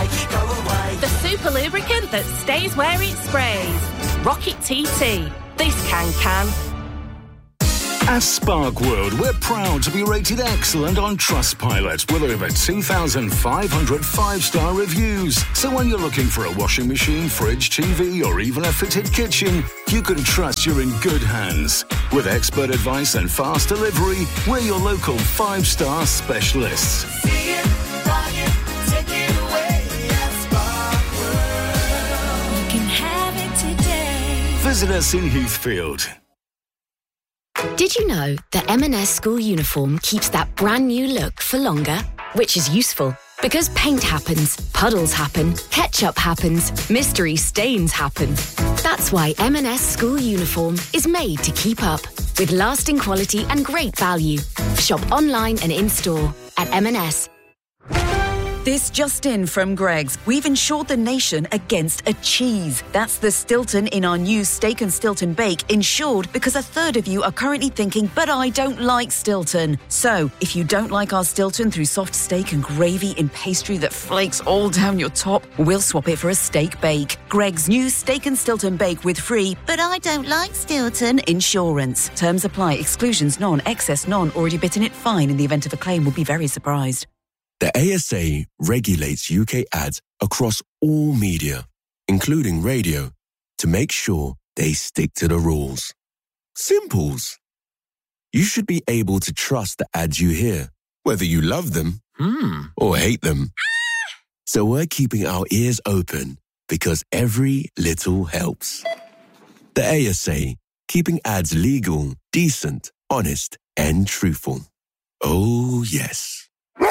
make it go away. The super lubricant that stays where it sprays. Rocket TT. This can. At Spark World, we're proud to be rated excellent on Trustpilot with over 2,500 five-star reviews. So when you're looking for a washing machine, fridge, TV, or even a fitted kitchen, you can trust you're in good hands. With expert advice and fast delivery, we're your local 5-star specialists. See it, buy it, take it away at Spark World. You can have it today. Visit us in Heathfield. Did you know that M&S school uniform keeps that brand new look for longer? Which is useful, because paint happens, puddles happen, ketchup happens, mystery stains happen. That's why M&S school uniform is made to keep up, with lasting quality and great value. Shop online and in-store at M&S. This just in from Greggs. We've insured the nation against a cheese. That's the Stilton in our new Steak and Stilton Bake, insured because a third of you are currently thinking, but I don't like Stilton. So, if you don't like our Stilton through soft steak and gravy in pastry that flakes all down your top, we'll swap it for a steak bake. Greggs' new Steak and Stilton Bake with free, but I don't like Stilton insurance. Terms apply. Exclusions none. Excess none. Already bitten it fine. In the event of a claim, would be very surprised. The ASA regulates UK ads across all media, including radio, to make sure they stick to the rules. Simples. You should be able to trust the ads you hear, whether you love them or hate them. So we're keeping our ears open because every little helps. The ASA, keeping ads legal, decent, honest, and truthful. Oh, yes.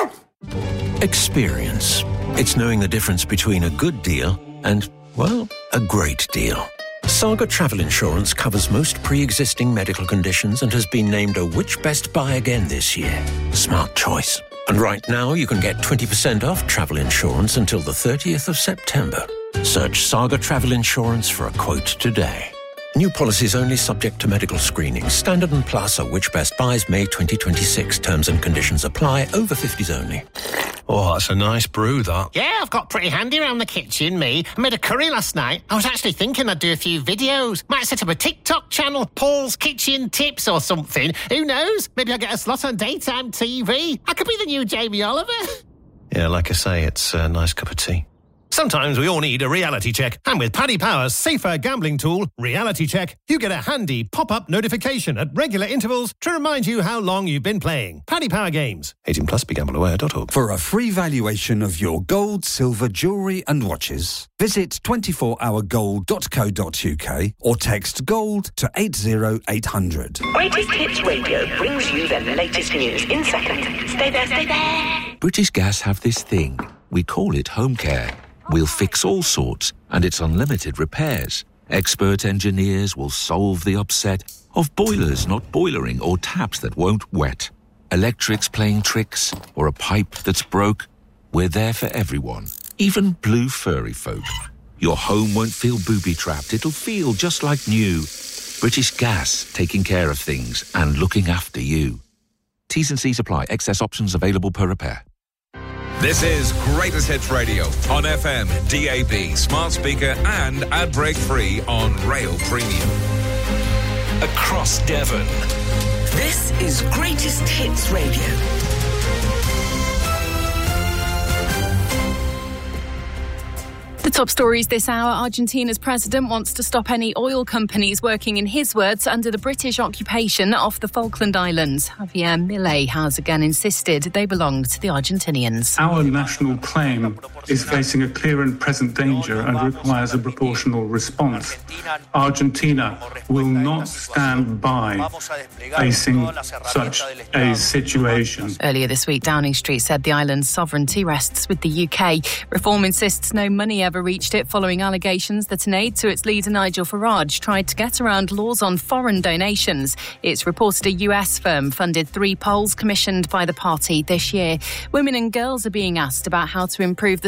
Experience. It's knowing the difference between a good deal and, well, a great deal. Saga Travel Insurance covers most pre-existing medical conditions and has been named a Which Best Buy again this year. Smart choice. And right now you can get 20% off travel insurance until the 30th of September. Search Saga Travel Insurance for a quote today. New policies only subject to medical screening. Standard and Plus are Which Best Buys May 2026. Terms and conditions apply. Over 50s only. Oh, that's a nice brew, that. Yeah, I've got pretty handy around the kitchen, me. I made a curry last night. I was actually thinking I'd do a few videos. Might set up a TikTok channel, Paul's Kitchen Tips or something. Who knows? Maybe I'll get a slot on daytime TV. I could be the new Jamie Oliver. Yeah, like I say, it's a nice cup of tea. Sometimes we all need a reality check. And with Paddy Power's safer gambling tool, Reality Check, you get a handy pop-up notification at regular intervals to remind you how long you've been playing. Paddy Power Games. 18 plus, begambleaware.org. For a free valuation of your gold, silver, jewellery and watches, visit 24hourgold.co.uk or text GOLD to 80800. Greatest Hits Radio brings you the latest news in seconds. Stay there, stay there. British Gas have this thing. We call it home care. We'll fix all sorts, and it's unlimited repairs. Expert engineers will solve the upset of boilers not boilering or taps that won't wet. Electrics playing tricks or a pipe that's broke. We're there for everyone, even blue furry folk. Your home won't feel booby-trapped. It'll feel just like new. British Gas, taking care of things and looking after you. T's and C's apply. Excess options available per repair. This is Greatest Hits Radio on FM, DAB, smart speaker and ad break free on Rail Premium. Across Devon. This is Greatest Hits Radio. The top stories this hour. Argentina's president wants to stop any oil companies working, in his words, under the British occupation off the Falkland Islands. Javier Milei has again insisted they belong to the Argentinians. Our national claim is facing a clear and present danger and requires a proportional response. Argentina will not stand by facing such a situation. Earlier this week, Downing Street said the island's sovereignty rests with the UK. Reform insists no money ever reached it following allegations that an aide to its leader Nigel Farage tried to get around laws on foreign donations. It's reported a US firm funded 3 polls commissioned by the party this year. Women and girls are being asked about how to improve the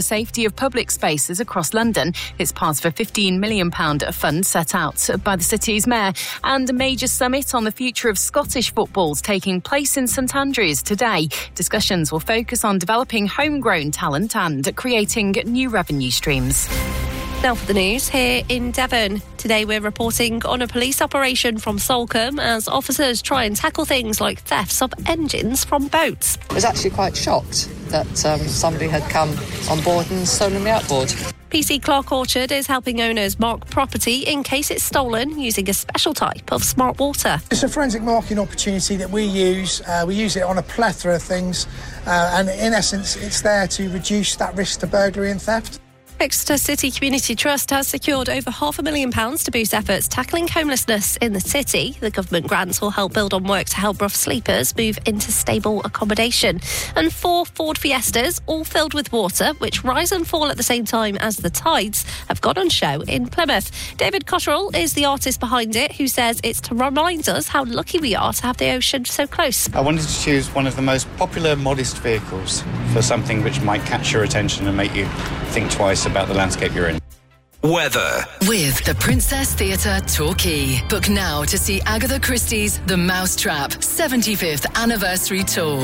safety of public spaces across London. It's part of a £15 million fund set out by the city's mayor. And a major summit on the future of Scottish football's taking place in St Andrews today. Discussions will focus on developing homegrown talent and creating new revenue streams. Now for the news here in Devon. Today we're reporting on a police operation from Salcombe as officers try and tackle things like thefts of engines from boats. I was actually quite shocked that somebody had come on board and stolen the outboard. PC Clark Orchard is helping owners mark property in case it's stolen using a special type of smart water. It's a forensic marking opportunity that we use. We use it on a plethora of things and in essence it's there to reduce that risk to burglary and theft. Exeter City Community Trust has secured over £500,000 to boost efforts tackling homelessness in the city. The government grants will help build on work to help rough sleepers move into stable accommodation. And 4 Ford Fiestas, all filled with water, which rise and fall at the same time as the tides, have gone on show in Plymouth. David Cotterill is the artist behind it, who says it's to remind us how lucky we are to have the ocean so close. I wanted to choose one of the most popular modest vehicles for something which might catch your attention and make you think twice about the landscape you're in. Weather. With the Princess Theatre Torquay. Book now to see Agatha Christie's The Mousetrap 75th Anniversary Tour.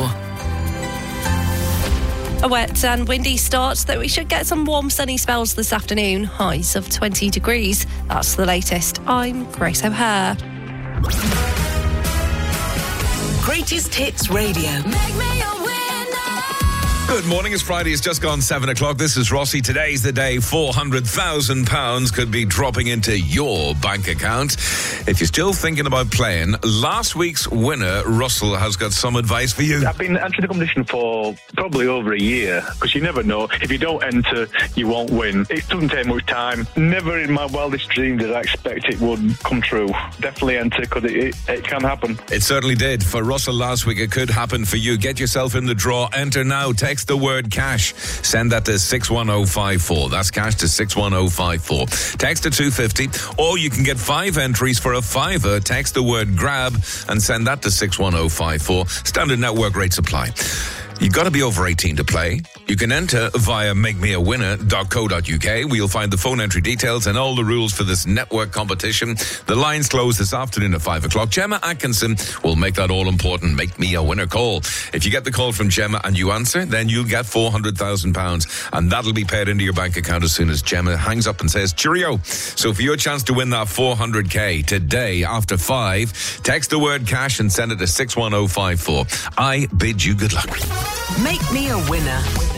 A wet and windy start, though we should get some warm sunny spells this afternoon. Highs of 20 degrees. That's the latest. I'm Grace O'Hare. Greatest Hits Radio. Make me a winner. Good morning, it's Friday, it's just gone 7 o'clock. This is Rossi. Today's the day £400,000 could be dropping into your bank account. If you're still thinking about playing, last week's winner, Russell, has got some advice for you. I've been entering the competition for probably over a year, because you never know. If you don't enter, you won't win. It doesn't take much time. Never in my wildest dreams did I expect it would come true. Definitely enter, because it can happen. It certainly did. For Russell last week, it could happen for you. Get yourself in the draw. Enter now. Text the word cash. Send that to 61054. That's cash to 61054. Text to 250, or you can get 5 entries for a £5. Text the word grab and send that to 61054. Standard network rate supply. You've got to be over 18 to play. You can enter via makemeawinner.co.uk, where you'll find the phone entry details and all the rules for this network competition. The lines close this afternoon at 5 o'clock. Gemma Atkinson will make that all-important Make Me a Winner call. If you get the call from Gemma and you answer, then you'll get £400,000, and that'll be paid into your bank account as soon as Gemma hangs up and says cheerio. So for your chance to win that 400k today after 5, text the word cash and send it to 61054. I bid you good luck. Make me a winner.